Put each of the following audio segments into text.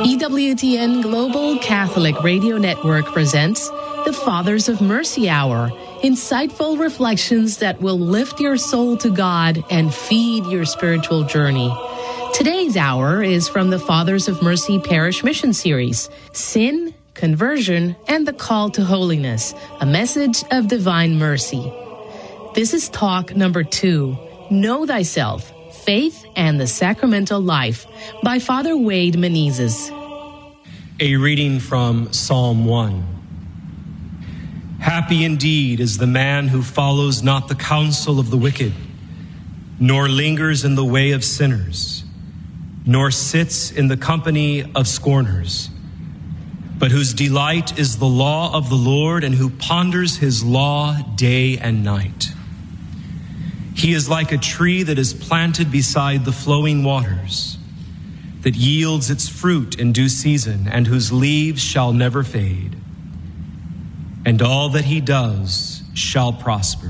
EWTN Global Catholic Radio Network presents the Fathers of Mercy Hour, insightful reflections that will lift your soul to God and feed your spiritual journey. Today's hour is from the Fathers of Mercy Parish Mission Series, Sin, Conversion, and the Call to Holiness, a message of divine mercy. This is talk number 2, Know Thyself, Faith and the Sacramental Life, by Father Wade Menezes. A reading from Psalm 1. Happy indeed is the man who follows not the counsel of the wicked, nor lingers in the way of sinners, nor sits in the company of scorners, but whose delight is the law of the Lord, and who ponders his law day and night. He is like a tree that is planted beside the flowing waters, that yields its fruit in due season, and whose leaves shall never fade. And all that he does shall prosper.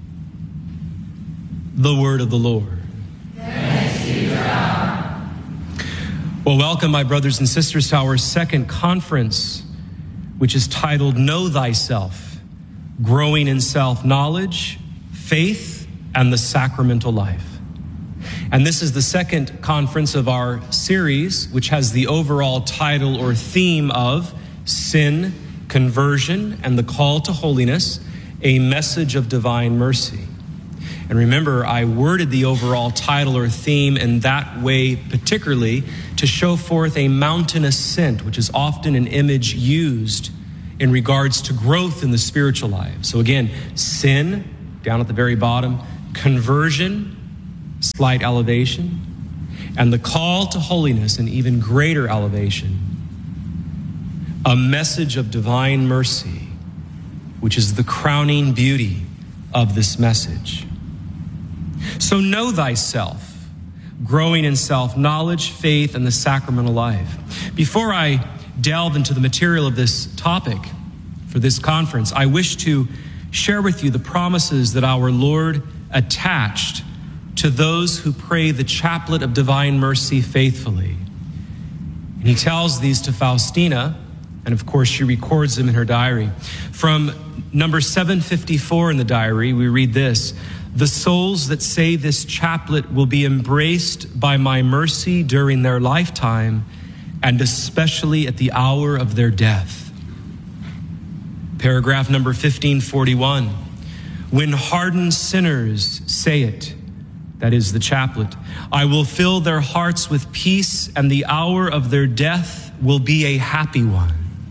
The word of the Lord. Thanks be to God. Well, welcome, my brothers and sisters, to our second conference, which is titled Know Thyself, Growing in Self-Knowledge, Faith, and the Sacramental Life. And this is the second conference of our series, which has the overall title or theme of Sin, Conversion, and the Call to Holiness, a Message of Divine Mercy. And remember, I worded the overall title or theme in that way particularly to show forth a mountain ascent, which is often an image used in regards to growth in the spiritual life. So again, sin, down at the very bottom, conversion, slight elevation, and the call to holiness, an even greater elevation, a message of divine mercy, which is the crowning beauty of this message. So know thyself, growing in self-knowledge, faith, and the sacramental life. Before I delve into the material of this topic for this conference, I wish to share with you the promises that our Lord attached to those who pray the chaplet of divine mercy faithfully. And he tells these to Faustina, and of course she records them in her diary. From number 754 in the diary, we read this: the souls that say this chaplet will be embraced by my mercy during their lifetime, and especially at the hour of their death. Paragraph number 1541. When hardened sinners say it, that is the chaplet, I will fill their hearts with peace, and the hour of their death will be a happy one.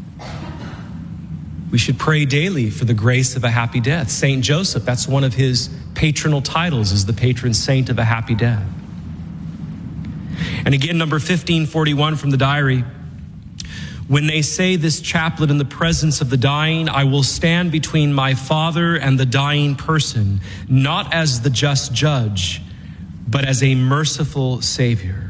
We should pray daily for the grace of a happy death. Saint Joseph, that's one of his patronal titles, is the patron saint of a happy death. And again, number 1541 from the diary. When they say this chaplet in the presence of the dying, I will stand between my Father and the dying person, not as the just judge, but as a merciful Savior.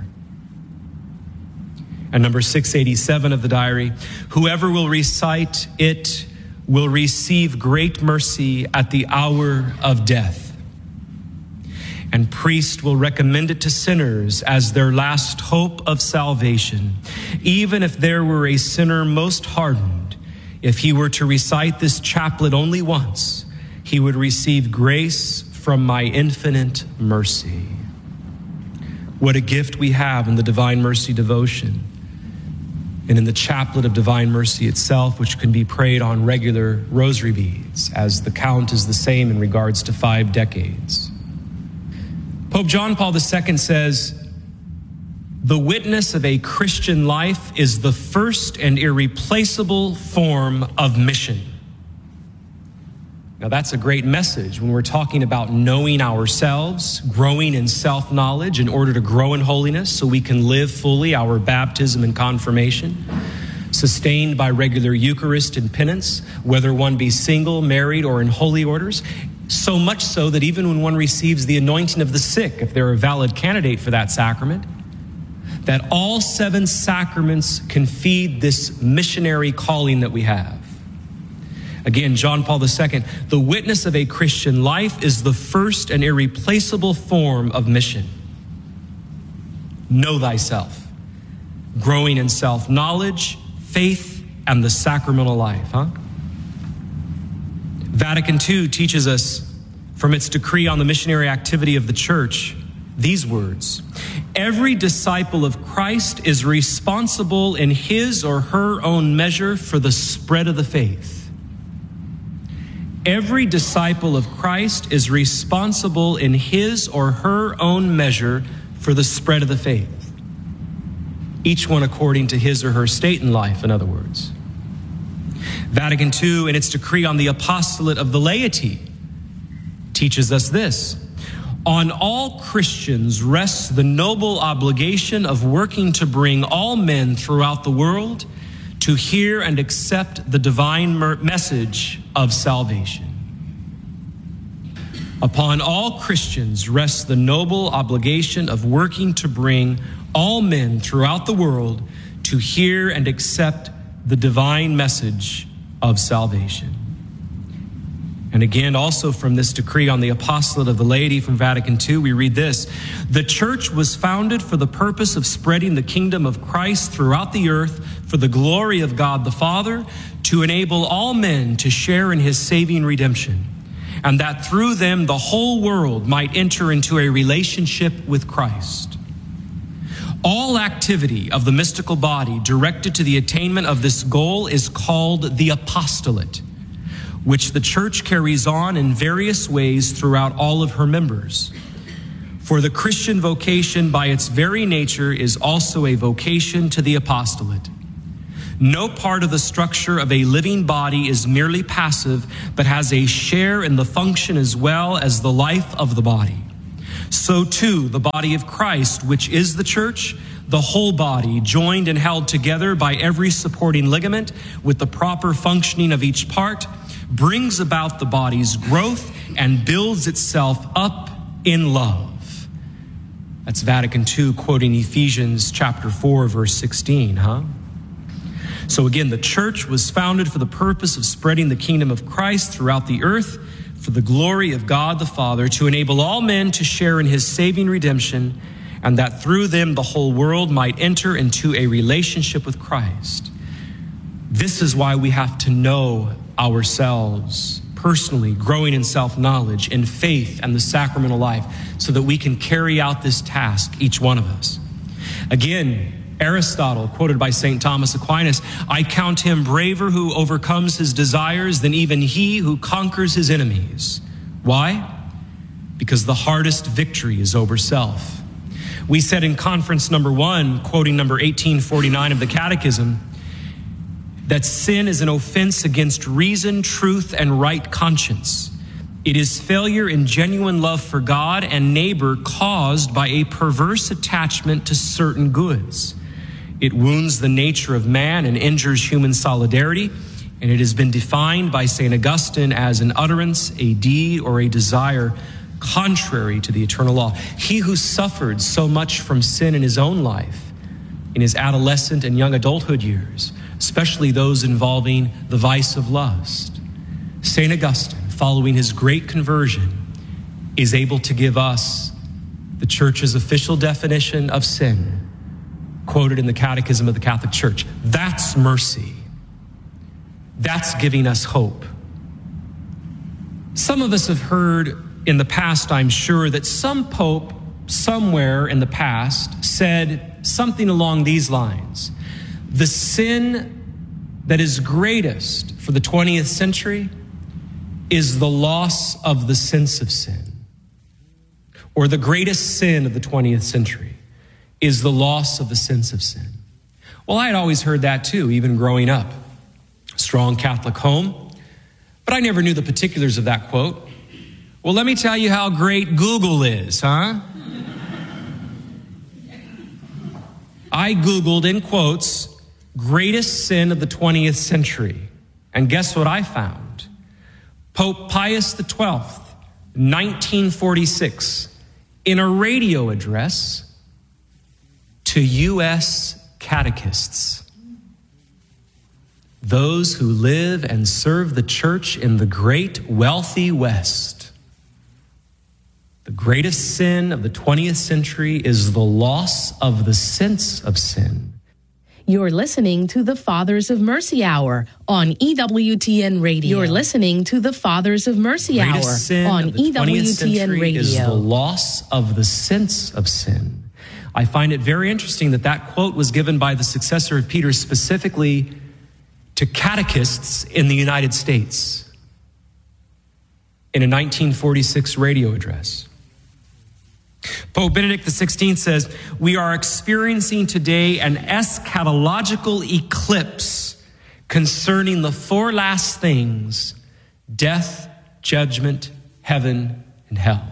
And number 687 of the diary, whoever will recite it will receive great mercy at the hour of death. And priest will recommend it to sinners as their last hope of salvation. Even if there were a sinner most hardened, if he were to recite this chaplet only once, he would receive grace from my infinite mercy. What a gift we have in the Divine Mercy devotion and in the chaplet of Divine Mercy itself, which can be prayed on regular rosary beads, as the count is the same in regards to 5 decades. Pope John Paul II says, the witness of a Christian life is the first and irreplaceable form of mission. Now that's a great message when we're talking about knowing ourselves, growing in self-knowledge in order to grow in holiness so we can live fully our baptism and confirmation, sustained by regular Eucharist and penance, whether one be single, married, or in holy orders. So much so that even when one receives the anointing of the sick, if they're a valid candidate for that sacrament, that all 7 sacraments can feed this missionary calling that we have. Again, John Paul II, the witness of a Christian life is the first and irreplaceable form of mission. Know thyself. growing in self-knowledge, faith, and the sacramental life, Vatican II teaches us from its decree on the missionary activity of the church these words: every disciple of Christ is responsible in his or her own measure for the spread of the faith. Every disciple of Christ is responsible in his or her own measure for the spread of the faith. Each one according to his or her state in life, in other words. Vatican II, in its decree on the apostolate of the laity, teaches us this: on all Christians rests the noble obligation of working to bring all men throughout the world to hear and accept the divine message of salvation. Upon all Christians rests the noble obligation of working to bring all men throughout the world to hear and accept the divine message of salvation. And again, also from this decree on the apostolate of the laity from Vatican II, we read this: the church was founded for the purpose of spreading the kingdom of Christ throughout the earth for the glory of God the Father, to enable all men to share in his saving redemption, and that through them the whole world might enter into a relationship with Christ. All activity of the mystical body directed to the attainment of this goal is called the apostolate, which the church carries on in various ways throughout all of her members. For the Christian vocation by its very nature is also a vocation to the apostolate. No part of the structure of a living body is merely passive, but has a share in the function as well as the life of the body. So too, the body of Christ, which is the church, the whole body, joined and held together by every supporting ligament with the proper functioning of each part, brings about the body's growth and builds itself up in love. That's Vatican II quoting Ephesians chapter 4, verse 16, So again, the church was founded for the purpose of spreading the kingdom of Christ throughout the earth for the glory of God the Father, to enable all men to share in his saving redemption, and that through them the whole world might enter into a relationship with Christ. This is why we have to know ourselves personally, growing in self-knowledge, in faith and the sacramental life, so that we can carry out this task, each one of us. Again, Aristotle, quoted by St. Thomas Aquinas, I count him braver who overcomes his desires than even he who conquers his enemies. Why? Because the hardest victory is over self. We said in conference number 1, quoting number 1849 of the Catechism, that sin is an offense against reason, truth, and right conscience. It is failure in genuine love for God and neighbor caused by a perverse attachment to certain goods. It wounds the nature of man and injures human solidarity, and it has been defined by St. Augustine as an utterance, a deed, or a desire contrary to the eternal law. He who suffered so much from sin in his own life, in his adolescent and young adulthood years, especially those involving the vice of lust, St. Augustine, following his great conversion, is able to give us the church's official definition of sin, quoted in the Catechism of the Catholic Church. That's mercy. That's giving us hope. Some of us have heard in the past, I'm sure, that some pope somewhere in the past said something along these lines: the sin that is greatest for the 20th century is the loss of the sense of sin. Or the greatest sin of the 20th century is the loss of the sense of sin. Well, I had always heard that too, even growing up. Strong Catholic home, but I never knew the particulars of that quote. Well, let me tell you how great Google is, I Googled, in quotes, greatest sin of the 20th century. And guess what I found? Pope Pius XII, 1946, in a radio address to U.S. catechists, those who live and serve the church in the great wealthy West. The greatest sin of the 20th century is the loss of the sense of sin. You're listening to the Fathers of Mercy Hour on EWTN Radio. You're listening to the Fathers of Mercy Hour on EWTN Radio. Is the loss of the sense of sin. I find it very interesting that quote was given by the successor of Peter specifically to catechists in the United States in a 1946 radio address. Pope Benedict XVI says, "We are experiencing today an eschatological eclipse concerning the four last things: death, judgment, heaven, and hell."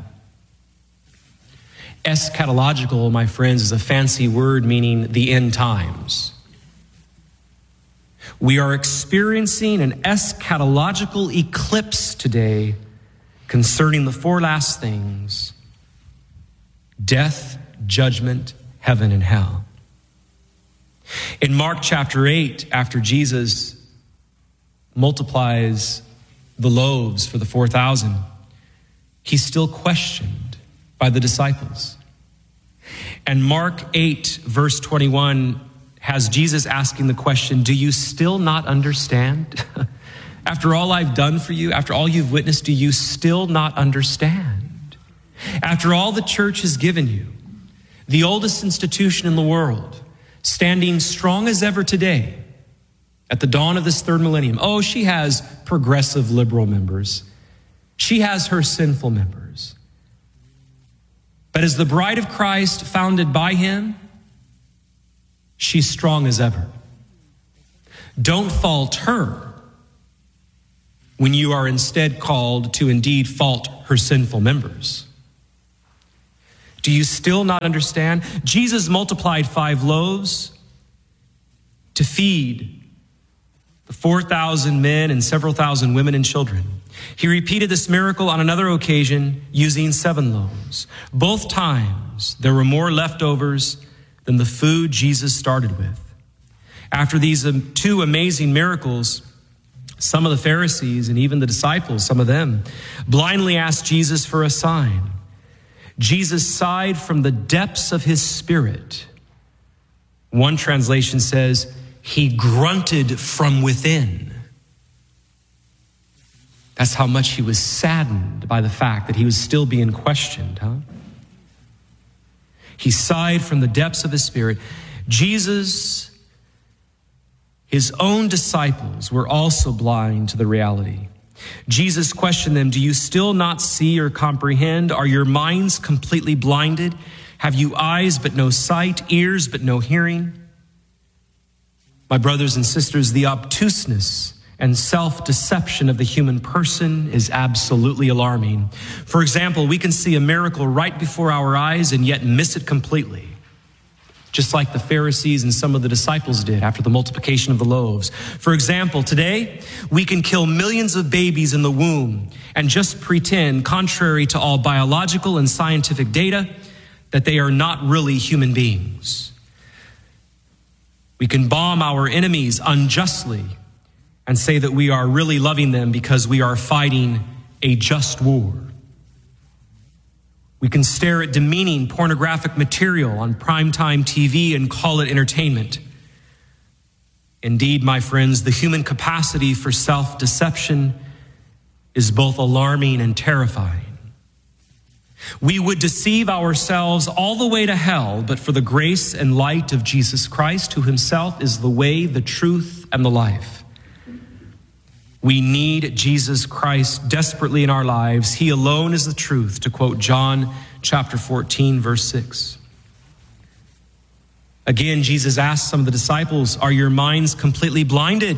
Eschatological, my friends, is a fancy word meaning the end times. We are experiencing an eschatological eclipse today concerning the four last things: death, judgment, heaven, and hell. In Mark chapter 8, after Jesus multiplies the loaves for the 4,000, he's still questioned by the disciples. And Mark 8, verse 21, has Jesus asking the question, "Do you still not understand? After all I've done for you, after all you've witnessed, do you still not understand? After all the church has given you, the oldest institution in the world, standing strong as ever today, at the dawn of this third millennium. Oh, she has progressive liberal members. She has her sinful members. But as the bride of Christ, founded by him, she's strong as ever. Don't fault her when you are instead called to indeed fault her sinful members. Do you still not understand? Jesus multiplied 5 loaves to feed the 4,000 men and several thousand women and children. He repeated this miracle on another occasion using 7 loaves. Both times there were more leftovers than the food Jesus started with. After these 2 amazing miracles, some of the Pharisees and even the disciples, some of them, blindly asked Jesus for a sign. Jesus sighed from the depths of his spirit. One translation says, he grunted from within. That's how much he was saddened by the fact that he was still being questioned, He sighed from the depths of his spirit. Jesus, his own disciples, were also blind to the reality. Jesus questioned them, do you still not see or comprehend? Are your minds completely blinded? Have you eyes but no sight, ears but no hearing? My brothers and sisters, the obtuseness and self-deception of the human person is absolutely alarming. For example, we can see a miracle right before our eyes and yet miss it completely, just like the Pharisees and some of the disciples did after the multiplication of the loaves. For example, today, we can kill millions of babies in the womb and just pretend, contrary to all biological and scientific data, that they are not really human beings. We can bomb our enemies unjustly and say that we are really loving them because we are fighting a just war. We can stare at demeaning pornographic material on primetime TV and call it entertainment. Indeed, my friends, the human capacity for self-deception is both alarming and terrifying. We would deceive ourselves all the way to hell, but for the grace and light of Jesus Christ, who himself is the way, the truth, and the life. We need Jesus Christ desperately in our lives. He alone is the truth, to quote John chapter 14, verse 6. Again, Jesus asked some of the disciples, are your minds completely blinded?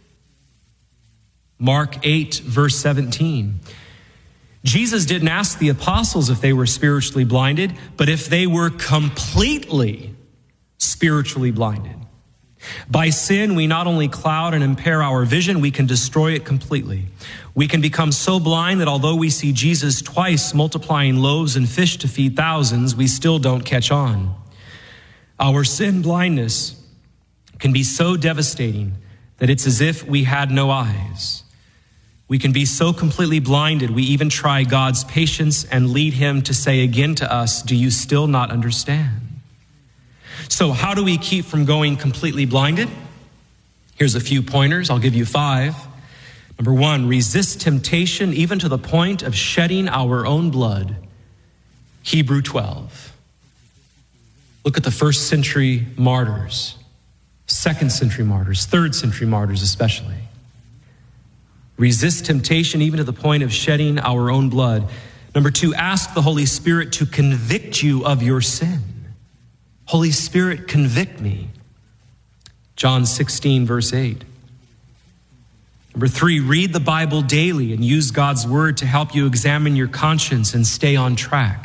Mark 8, verse 17. Jesus didn't ask the apostles if they were spiritually blinded, but if they were completely spiritually blinded. By sin, we not only cloud and impair our vision, we can destroy it completely. We can become so blind that although we see Jesus twice multiplying loaves and fish to feed thousands, we still don't catch on. Our sin blindness can be so devastating that it's as if we had no eyes. We can be so completely blinded, we even try God's patience and lead him to say again to us, do you still not understand? So how do we keep from going completely blinded? Here's a few pointers. I'll give you 5. Number 1, resist temptation even to the point of shedding our own blood. Hebrew 12. Look at the 1st century martyrs, 2nd century martyrs, 3rd century martyrs especially. Resist temptation even to the point of shedding our own blood. Number 2, ask the Holy Spirit to convict you of your sin. Holy Spirit, convict me. John 16, verse 8. Number 3, read the Bible daily and use God's word to help you examine your conscience and stay on track.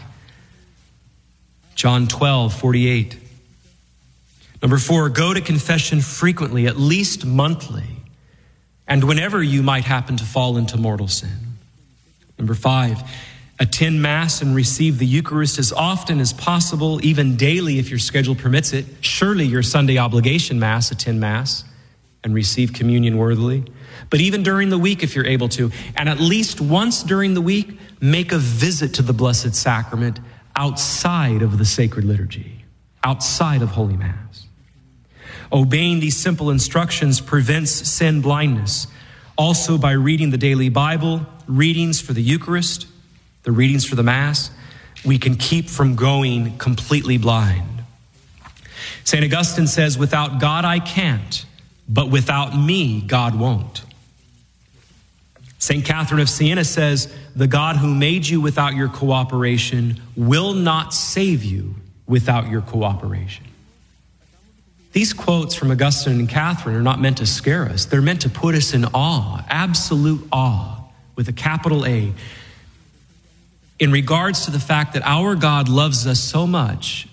John 12, 48. Number 4, go to confession frequently, at least monthly, and whenever you might happen to fall into mortal sin. Number 5, attend Mass and receive the Eucharist as often as possible, even daily if your schedule permits it. Surely your Sunday obligation Mass, attend Mass and receive communion worthily. But even during the week if you're able to, and at least once during the week, make a visit to the Blessed Sacrament outside of the sacred liturgy, outside of Holy Mass. Obeying these simple instructions prevents sin blindness. Also by reading the daily Bible, readings for the Eucharist, the readings for the Mass, we can keep from going completely blind. St. Augustine says, without God I can't, but without me God won't. St. Catherine of Siena says, the God who made you without your cooperation will not save you without your cooperation. These quotes from Augustine and Catherine are not meant to scare us. They're meant to put us in awe, absolute awe, with a capital A, in regards to the fact that our God loves us so much